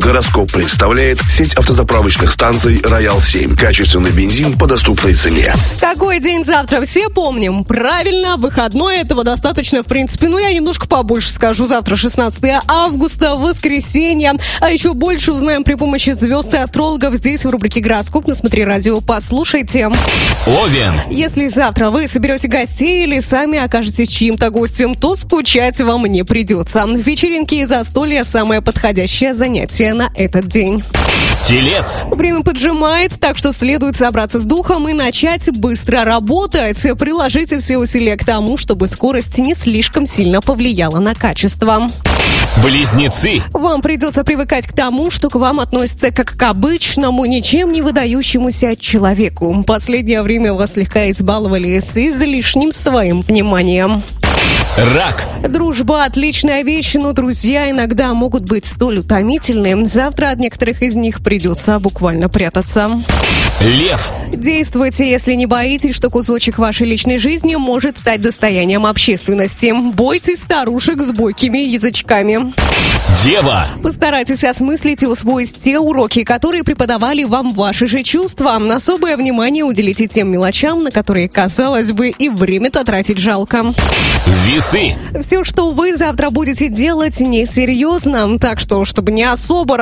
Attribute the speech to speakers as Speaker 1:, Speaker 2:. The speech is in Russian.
Speaker 1: Гороскоп представляет сеть автозаправочных станций «Роял-7». Качественный бензин по доступной цене.
Speaker 2: Какой день завтра? Все помним. Правильно, выходной, этого достаточно, в принципе. Ну, я немножко побольше скажу. Завтра 16 августа, воскресенье. А еще больше узнаем при помощи звезд и астрологов здесь, в рубрике «Гороскоп» на Смотри Радио. Послушайте.
Speaker 3: Овен.
Speaker 2: Если завтра вы соберете гостей или сами окажетесь чьим-то гостем, то скучать вам не придется. Вечеринки и застолья – самое подходящее занятие на этот день.
Speaker 3: Телец.
Speaker 2: Время поджимает, так что следует собраться с духом и начать быстро работать. Приложите все усилия к тому, чтобы скорость не слишком сильно повлияла на качество.
Speaker 3: Близнецы.
Speaker 2: Вам придется привыкать к тому, что к вам относятся как к обычному, ничем не выдающемуся человеку. Последнее время вас слегка избаловали с излишним своим вниманием.
Speaker 3: Рак.
Speaker 2: Дружба – отличная вещь, но друзья иногда могут быть столь утомительны. Завтра от некоторых из них придется буквально прятаться.
Speaker 3: Лев.
Speaker 2: Действуйте, если не боитесь, что кусочек вашей личной жизни может стать достоянием общественности. Бойтесь старушек с бойкими язычками.
Speaker 3: Дева.
Speaker 2: Постарайтесь осмыслить и усвоить те уроки, которые преподавали вам ваши же чувства. Особое внимание уделите тем мелочам, на которые, казалось бы, и время-то тратить жалко.
Speaker 3: Весы.
Speaker 2: Все, что вы завтра будете делать, несерьезно. Так что, чтобы не особо